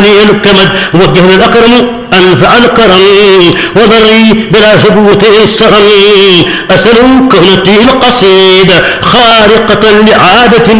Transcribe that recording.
معاني الكمد وجه الأكرم أنفع الكرم وضري بلا ثبوت السرم أسأل كونتي القصيدة خارقة لعادة